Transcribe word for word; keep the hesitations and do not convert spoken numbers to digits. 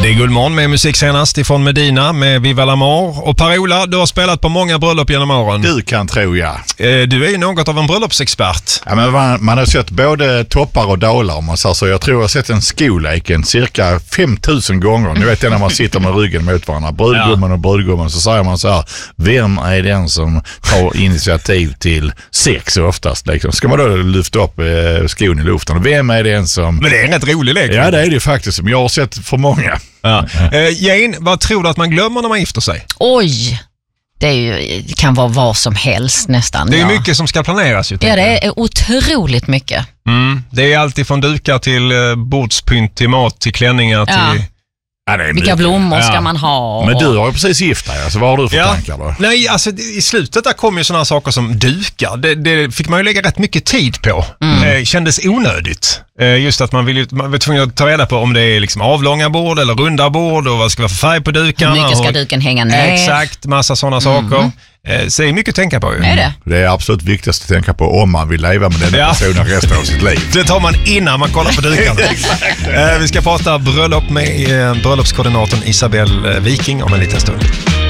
Det är Guldmorgon med musik senast ifrån Medina med Viva l'Amour. Och Per-Ola, du har spelat på många bröllop genom åren. Du kan tro, ja. Du är ju något av en bröllopsexpert. Ja, men man, man har sett både toppar och dalar, om man säger så. Jag tror jag har sett en skoleken cirka fem tusen gånger. Ni vet det när man sitter med ryggen mot varandra. Brudgummen ja. och brudgummen, så säger man så här: vem är den som tar initiativ till sex oftast? Liksom. Ska man då lyfta upp eh, skon i luften? Vem är den som... Men det är en rätt rolig lek. Ja, det är det faktiskt. Som jag har sett för många. Ja. Eh, Jane, vad tror du att man glömmer när man gifter sig? Oj, det, är ju, det kan vara vad som helst nästan. Det är ja. mycket som ska planeras. Ju, ja, det är otroligt mycket. Mm. Det är alltid från dukar till eh, bordspynt, till mat, till klänningar, till... Ja. Ja, vilka blommor ja. ska man ha? Men du har ju precis gift dig, alltså, vad har du för ja. tankar då? Nej, alltså i slutet där kom ju sådana saker som dukar. Det, det fick man ju lägga rätt mycket tid på. Mm. Eh, kändes onödigt. Eh, just att man vill man var tvungen att ta reda på om det är liksom avlånga bord eller runda bord och vad ska vara för färg på dukarna. Hur mycket ska och, duken hänga ner? Exakt, massa sådana mm. saker. Eh, så det är mycket att tänka på ju. Är det? Det är absolut viktigast att tänka på om man vill leva med den ja. personen resten av sitt liv. Det tar man innan man kollar på dukarna. eh, vi ska prata bröllop med eh, bröllopskoordinatorn Isabel Viking om en liten stund.